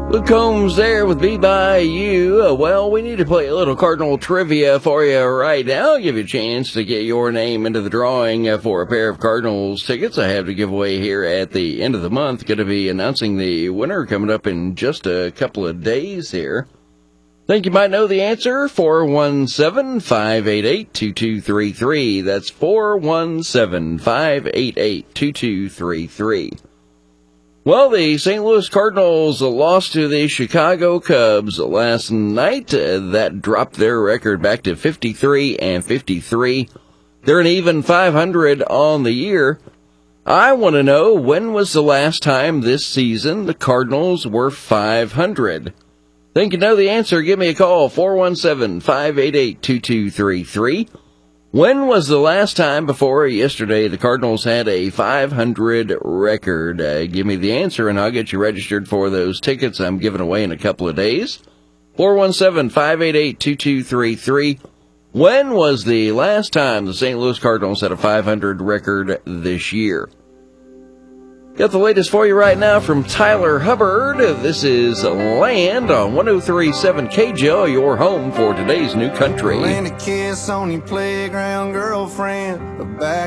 Luke Combs there with Be By You. Well, we need to play a little Cardinal trivia for you right now. I'll give you a chance to get your name into the drawing for a pair of Cardinals tickets I have to give away here at the end of the month. Going to be announcing the winner coming up in just a couple of days here. Think you might know the answer? 417-588-2233. That's 417-588-2233. Well, the St. Louis Cardinals lost to the Chicago Cubs last night. That dropped their record back to 53-53. They're an even 500 on the year. I want to know, when was the last time this season the Cardinals were 500? Think you know the answer? Give me a call, 417-588-2233. When was the last time before yesterday the Cardinals had a 500 record? Give me the answer, and I'll get you registered for those tickets I'm giving away in a couple of days. 417-588-2233. When was the last time the St. Louis Cardinals had a 500 record this year? Got the latest for you right now from Tyler Hubbard. This is Land on 103.7 KJO, your home for today's new country. Land a kiss on your playground, girlfriend.